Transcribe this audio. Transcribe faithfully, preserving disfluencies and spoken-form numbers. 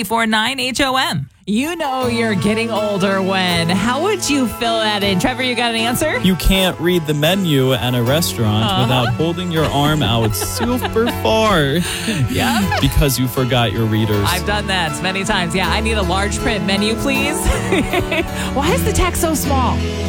four nine H O M. You know you're getting older when. How would you fill that in? Trevor, you got an answer? You can't read the menu at a restaurant Uh-huh. without holding your arm out super far. Yeah. Because you forgot your readers. I've done that many times. Yeah, I need a large print menu, please. Why is the text so small?